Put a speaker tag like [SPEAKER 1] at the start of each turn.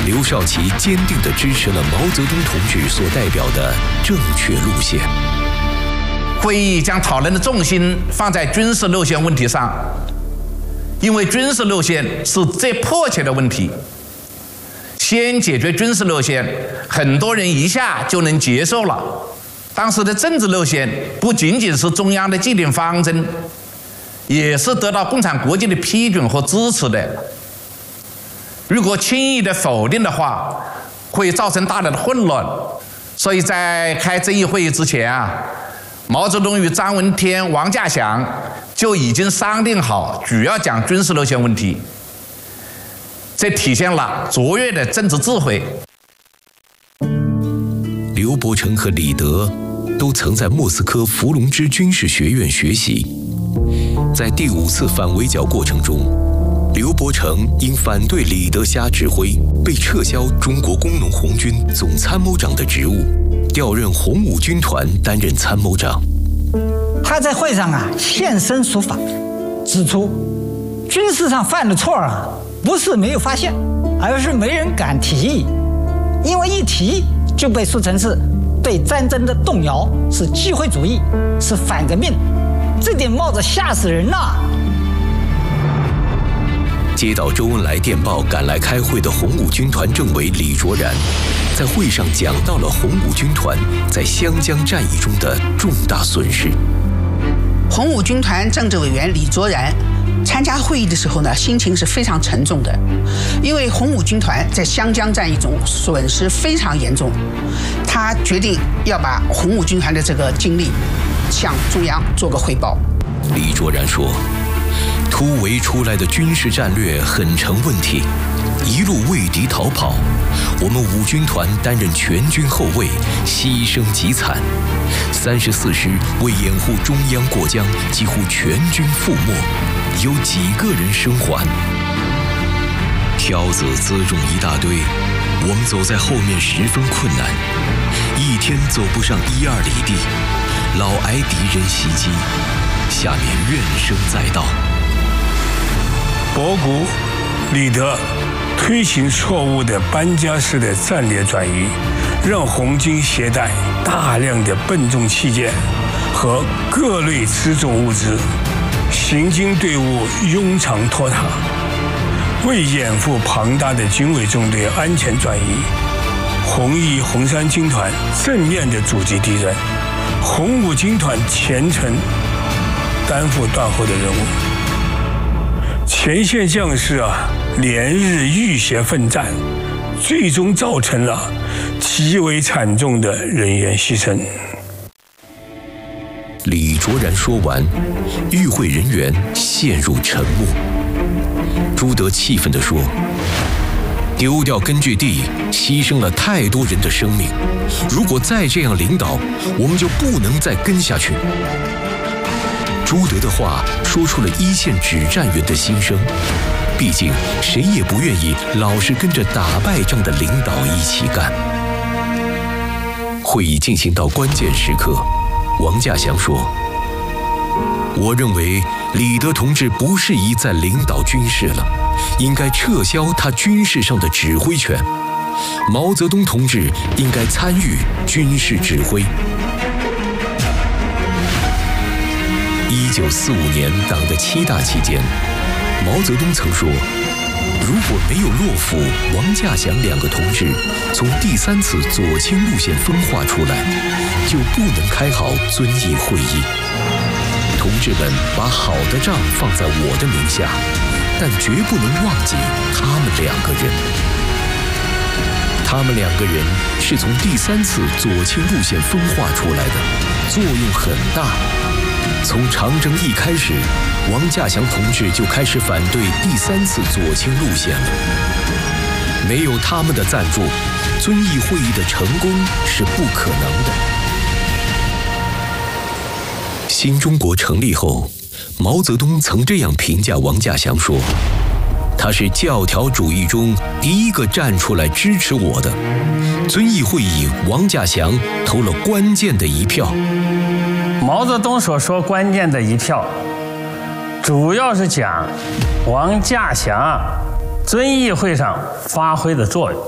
[SPEAKER 1] 刘少奇坚定地支持了毛泽东同志所代表的正确路线。
[SPEAKER 2] 会议将讨论的重心放在军事路线问题上，因为军事路线是最迫切的问题。先解决军事路线，很多人一下就能接受了。当时的政治路线不仅仅是中央的既定方针，也是得到共产国际的批准和支持的。如果轻易的否定的话，会造成大量的混乱。所以在开这一会议之前毛泽东与张闻天、王稼祥就已经商定好主要讲军事路线问题，这体现了卓越的政治智慧。
[SPEAKER 1] 刘伯承和李德都曾在莫斯科伏龙芝军事学院学习。在第5次反围剿过程中，刘伯承因反对李德瞎指挥，被撤销中国工农红军总参谋长的职务，调任红五军团担任参谋长。
[SPEAKER 3] 他在会上现身说法，指出军事上犯的错不是没有发现，而是没人敢提议，因为一提就被说成是对战争的动摇，是机会主义，是反革命，这点帽子吓死人了。
[SPEAKER 1] 接到周恩来电报赶来开会的红五军团政委李卓然，在会上讲到了红五军团在湘江战役中的重大损失。
[SPEAKER 4] 红五军团政治委员李卓然参加会议的时候呢，心情是非常沉重的，因为红五军团在湘江战役中损失非常严重，他决定要把红五军团的这个经历向中央做个汇报。
[SPEAKER 1] 李卓然说，突围出来的军事战略很成问题，一路为敌逃跑，我们五军团担任全军后卫，牺牲极惨。34师为掩护中央过江，几乎全军覆没，有几个人生还。挑子辎重一大堆，我们走在后面十分困难，一天走不上1-2里地，老挨敌人袭击，下面怨声载道。
[SPEAKER 5] 博古、李德推行错误的班加式的战略转移，让红军携带大量的笨重器件和各类辎重物资，行军队伍庸长拖沓。为掩护庞大的军委中队安全转移，红一、红三军团正面的阻击敌人，红五军团全程担负断后的任务。前线将士连日浴血奋战，最终造成了极为惨重的人员牺牲。
[SPEAKER 1] 李卓然说完，与会人员陷入沉默。朱德气愤地说，丢掉根据地，牺牲了太多人的生命，如果再这样领导，我们就不能再跟下去。朱德的话说出了一线指战员的心声，毕竟谁也不愿意老是跟着打败仗的领导一起干。会议进行到关键时刻，王稼祥说，我认为李德同志不适宜再领导军事了，应该撤销他军事上的指挥权，毛泽东同志应该参与军事指挥。1945年党的7大期间，毛泽东曾说，如果没有洛甫、王稼祥2个同志从第3次左倾路线分化出来，就不能开好遵义会议。同志们把好的仗放在我的名下，但绝不能忘记他们2个人。他们2个人是从第3次左倾路线分化出来的，作用很大。从长征一开始，王稼祥同志就开始反对第3次左倾路线了。没有他们的赞助，遵义会议的成功是不可能的。新中国成立后，毛泽东曾这样评价王稼祥说，他是教条主义中第一个站出来支持我的。遵义会议，王稼祥投了关键的一票。
[SPEAKER 6] 毛泽东所说关键的一票，主要是讲王稼祥遵义会上发挥的作用。